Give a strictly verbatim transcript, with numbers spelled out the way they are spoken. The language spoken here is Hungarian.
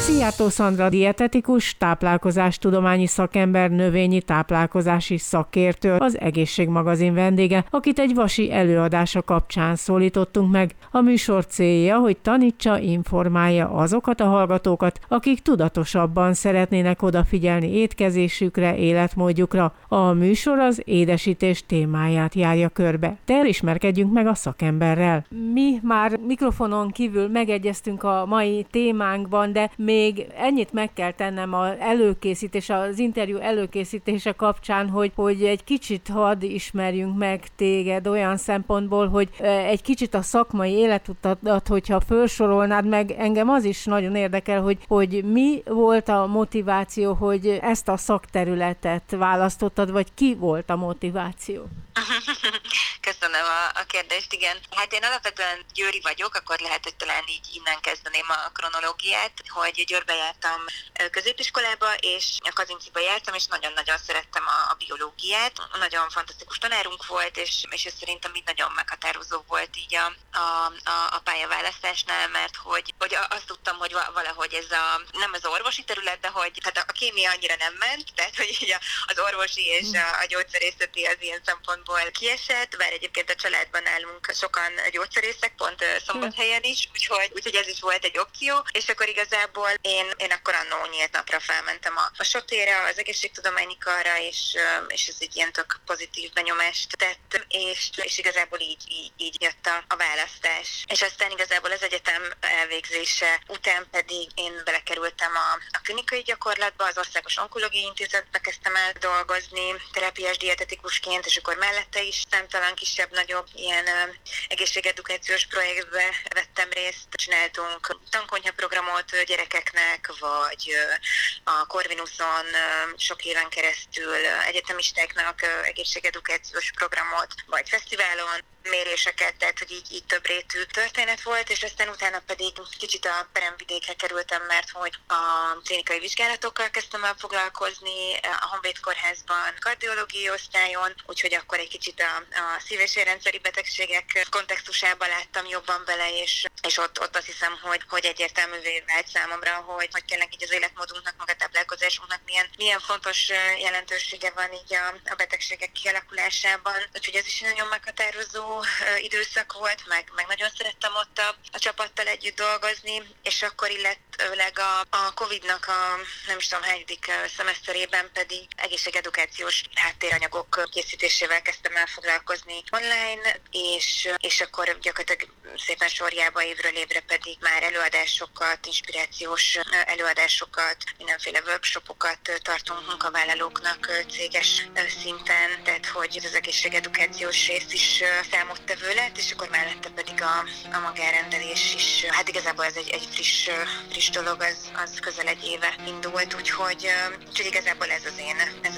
Szijjártó Szandra dietetikus, táplálkozástudományi szakember, növényi táplálkozási szakértő, az Egészségmagazin vendége, akit egy vasi előadása kapcsán szólítottunk meg. A műsor célja, hogy tanítsa, informálja azokat a hallgatókat, akik tudatosabban szeretnének odafigyelni étkezésükre, életmódjukra. A műsor az édesítés témáját járja körbe. De elismerkedjünk meg a szakemberrel. Mi már mikrofonon kívül megegyeztünk a mai témánkban, de még ennyit meg kell tennem az előkészítés, az interjú előkészítése kapcsán, hogy, hogy egy kicsit hadd ismerjünk meg téged olyan szempontból, hogy egy kicsit a szakmai életutadat, hogyha felsorolnád meg, engem az is nagyon érdekel, hogy, hogy mi volt a motiváció, hogy ezt a szakterületet választottad, vagy ki volt a motiváció? Köszönöm a, a kérdést, igen. Hát én alapvetően győri vagyok, akkor lehet, hogy talán így innen kezdeném a kronológiát, hogy Győrbe jártam középiskolába, és a Kazincsiba jártam, és nagyon-nagyon szerettem a, a biológiát. Nagyon fantasztikus tanárunk volt, és, és ez szerintem így nagyon meghatározó volt így a, a, a, a pályaválasztásnál, mert hogy, hogy azt tudtam, hogy valahogy ez a, nem az orvosi terület, de hogy hát a kémia annyira nem ment, tehát hogy így az orvosi és a, a gyógyszerészeti az ilyen szempontból kiesett, bár egyébként a családban nálunk sokan gyógyszerészek, pont Szombathelyen is, úgyhogy, úgyhogy ez is volt egy opció, és akkor igazából én, én akkor annó nyílt napra felmentem a, a sotére, az egészségtudományi karra, és, és ez egy ilyen tök pozitív benyomást tett, és, és igazából így, így, így jött a, a választás. És aztán igazából az egyetem elvégzése után pedig én belekerültem a, a klinikai gyakorlatba, az Országos Onkológiai Intézetbe kezdtem el dolgozni, terápiás dietetikusként, és akkor mellette is számtalan kisebb-nagyobb ilyen uh, egészségedukációs projektbe vettem részt. Csináltunk tankonyhaprogramot gyerekeknek, vagy uh, a Corvinuson uh, sok éven keresztül uh, egyetemistáknak uh, egészségedukációs programot, vagy fesztiválon méréseket, tehát hogy így, így több rétű történet volt, és aztán utána pedig kicsit a peremvidékre kerültem, mert hogy a klinikai vizsgálatokkal kezdtem el foglalkozni a Honvéd Kórházban kardiológiai osztályon, úgyhogy akkor egy kicsit a, a szív- és érrendszeri betegségek kontextusában láttam jobban bele, és, és ott, ott azt hiszem, hogy, hogy egyértelművé vált számomra, hogy, hogy tényleg így az életmódunknak, meg a táplálkozásunknak milyen, milyen fontos jelentősége van így a, a betegségek kialakulásában. Úgyhogy ez is nagyon meghatározó időszak volt, meg, meg nagyon szerettem ott a, a csapattal együtt dolgozni, és akkor illetőleg a, a Covid-nak a nem is tudom hányadik szemeszterében pedig egészségedukációs háttéranyagok készítésével kezdtem el foglalkozni online, és, és akkor gyakorlatilag szépen sorjába évről évre pedig már előadásokat, inspirációs előadásokat, mindenféle workshopokat tartunk munkavállalóknak céges szinten, tehát hogy az egészségedukációs rész is számottevő lett, és akkor mellette pedig a, a magárendelés is. Hát igazából ez egy, egy friss, friss dolog, az, az közel egy éve indult, úgyhogy, úgyhogy igazából ez az én, ez